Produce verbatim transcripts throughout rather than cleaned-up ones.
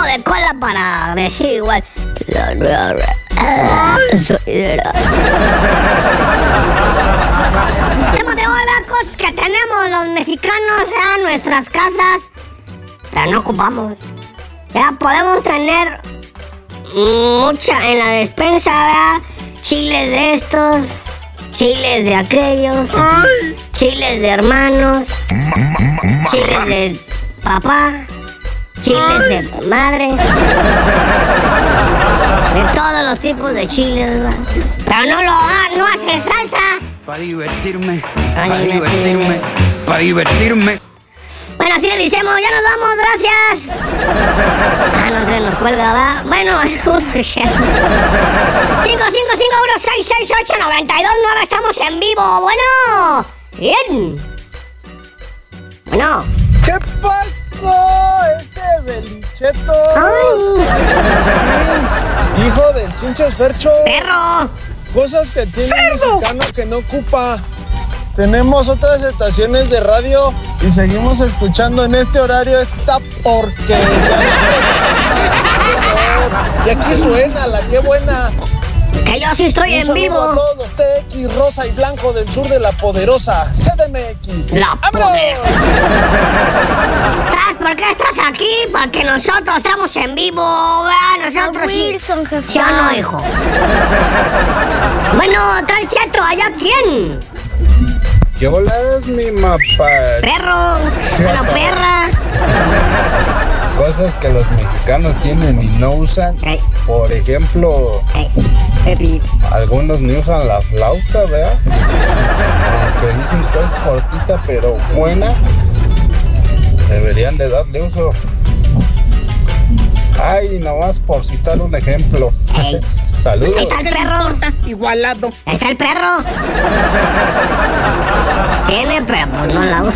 pico de cola para decir igual. La nueva gasolinera. El tema de hoy, ¿verdad? Cosas que tenemos los mexicanos ya en nuestras casas, pero no ocupamos. Ya podemos tener mucha en la despensa, ¿verdad? Chiles de estos, chiles de aquellos, ay, chiles de hermanos, chiles de papá, chiles ay, de madre, de todos los tipos de chiles, ¿verdad? Pero no lo no hace salsa. Para divertirme, para divertirme, para divertirme. Bueno, así le decimos, ya nos vamos, gracias. Ah, no, que nos cuelga, ¿verdad? Bueno, cinco cinco cinco uno seis seis ocho nueve dos nueve, estamos en vivo. Bueno, bien. Bueno. ¿Qué pasó ese Belicheto? Ay. Hijo del Chinches Fercho. Perro. Cosas que tiene un mexicano que no ocupa. Tenemos otras estaciones de radio y seguimos escuchando en este horario esta porquería. Y aquí suena la que buena. Que yo sí estoy en vivo. A todos los T X rosa y blanco del sur de la poderosa C D M X. La poderosa. ¿Sabes por qué estás aquí? Porque nosotros estamos en vivo, ¿verdad? Nosotros sí. Wilson, jefe. Yo no, hijo. Bueno, tal Cheto, ¿allá quién? ¿Qué bolas, mi mapa? Perro, bueno, perra. Cosas que los mexicanos tienen y no usan. Hey. Por ejemplo, hey. algunos ni usan la flauta, ¿verdad? Aunque dicen que es cortita pero buena, deberían de darle uso. Ay, nomás por citar un ejemplo. Hey. Saludos. Ahí está el perro. Igualado. Ahí está el perro. Tiene, pero pues no la usa.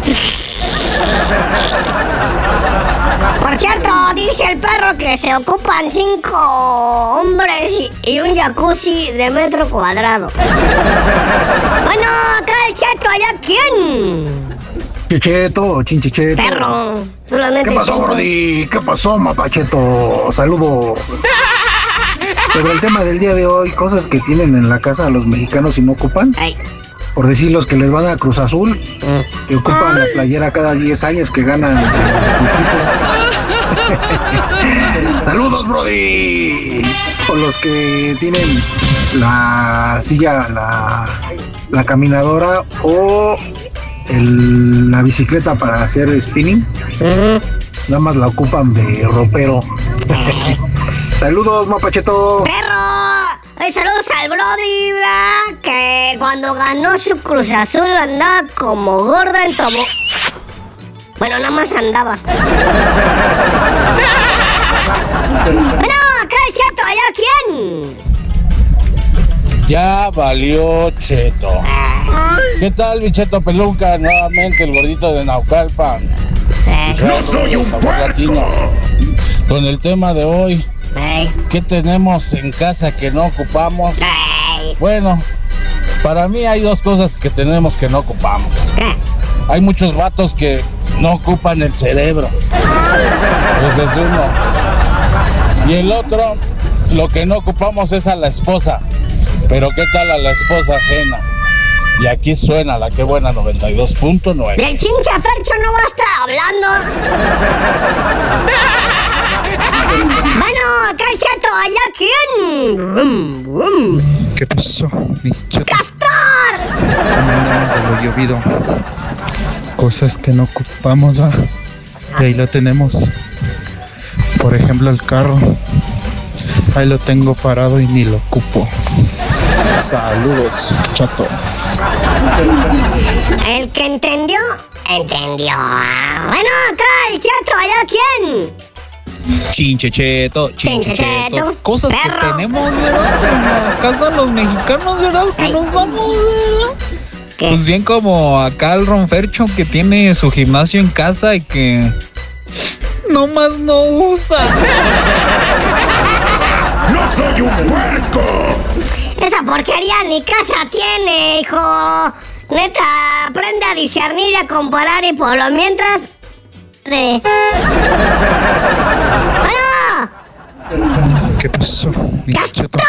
Por cierto, dice el perro que se ocupan cinco hombres y un jacuzzi de metro cuadrado. Bueno, acá el Cheto, ¿allá quién? Chicheto, chinchicheto. Perro. ¿Tú lo metes, ¿Qué pasó, Cheto? Brody? ¿Qué pasó, Mapacheto? Saludos. Sobre el tema del día de hoy, cosas que tienen en la casa los mexicanos y no ocupan. Ay. Por decir los que les van a Cruz Azul, Mm. que ocupan la playera cada diez años que ganan su equipo. Saludos, Brody. O los que tienen la silla, la, la caminadora o el, la bicicleta para hacer spinning. Uh-huh. Nada más la ocupan de ropero. Saludos, Mapacheto. ¡Perro! Hey, saludos al Brody, ¿verdad? Que cuando ganó su Cruz Azul andaba como gorda en tomo. Bueno, nada más andaba. Bueno, acá el Cheto, ¿allá quién? Ya valió Cheto. ¿Qué tal, mi Cheto Peluca? Nuevamente el gordito de Naucalpan. Eh, ¡No soy un puerco! Con el tema de hoy, eh, ¿qué tenemos en casa que no ocupamos? eh, Bueno, para mí hay dos cosas que tenemos que no ocupamos. eh. Hay muchos vatos que no ocupan el cerebro. Ese es uno. Y el otro, lo que no ocupamos es a la esposa. Pero ¿qué tal a la esposa ajena? Y aquí suena la que buena noventa y dos punto nueve. El Chincha Fercho no va a estar hablando. Bueno, acá el Cheto, ¿allá quién? Rum, rum. ¿Qué pasó, mi Cheto? ¡Castor! ¿Cómo andamos de lo llovido? Cosas que no ocupamos, ¿va? Y ahí lo tenemos. Por ejemplo, el carro. Ahí lo tengo parado y ni lo ocupo. Saludos, Chato. El que entendió, entendió. Bueno, acá el Cheto, ¿allá quién? Chinchecheto, Chinchecheto, chinchecheto. Cosas perro. que tenemos, ¿verdad? En la casa los mexicanos, ¿verdad? Que Ay. no usamos, ¿verdad? ¿Qué? Pues bien como acá el Ronfercho que tiene su gimnasio en casa y que nomás no usa. ¡No soy un puerco! Esa porquería ni casa tiene, hijo. Neta, aprende a discernir y a comparar y por lo mientras... De... Bueno, ¿Qué pasó? mi ¡Castor! Cheto?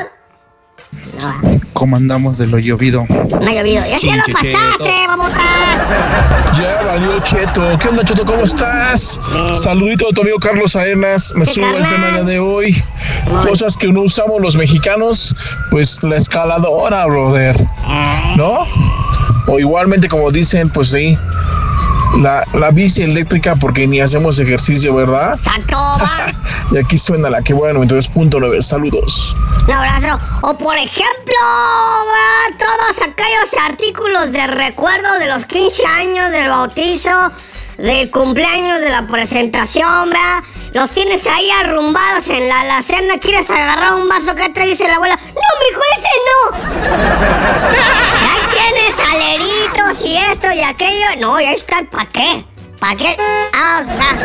¿Cómo andamos de lo llovido? No ha llovido. Ya se lo pasaste, mamotas. Ya valió, Cheto. ¿Qué onda, Cheto? ¿Cómo estás? Bien. Saludito a tu amigo Carlos Arenas. Me Sí, subo al carnal. tema de hoy. Muy. Cosas que no usamos los mexicanos, pues la escaladora, brother. Eh, ¿No? O igualmente, como dicen, pues sí, la, la bici eléctrica, porque ni hacemos ejercicio, ¿verdad? Exacto, va. Y aquí suena la que buena noventa y dos punto nueve. Saludos. Un abrazo. O por ejemplo, va, todos aquellos artículos de recuerdo de los quince años, del bautizo, del cumpleaños, de la presentación, ¿verdad? Los tienes ahí arrumbados en la alacena. ¿Quieres agarrar un vaso que te dice la abuela? No, mijo, ese no. Ahí tienes aleritos y esto y aquello. No, y ahí está. ¿Para qué? ¿Para qué? Ah,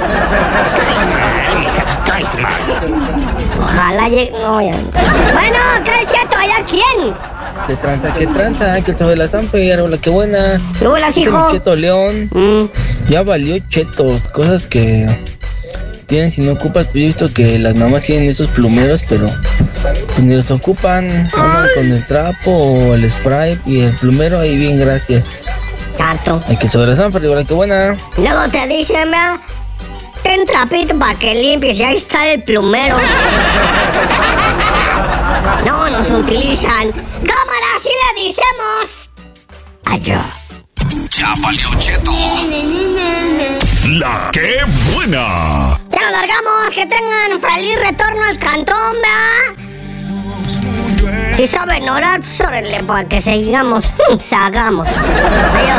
ojalá llegue. No, ya. Bueno, acá el Cheto, ¿allá quién? ¿Qué tranza? ¿Qué tranza? Que el sabe la Zampe, hola, qué buena. Hola, Este hijo. mi Cheto León. Mm. Ya valió Cheto. Cosas que tienen si no ocupas. Pues yo he visto que las mamás tienen esos plumeros, pero pues ni los ocupan. Andan con el trapo o el spray y el plumero ahí bien, gracias. Tanto. Hay que sobre la Zampe, hola, qué buena. Luego te dicen, ¿verdad? Ten trapito para que limpies y ahí está el plumero. No nos utilizan. Cámara, así le decimos. Allá. Ya valió, Cheto. La que buena. Ya nos largamos. Que tengan feliz retorno al cantón, ¿verdad? Si saben orar, pues órenle para que sigamos. Sagamos. Adiós.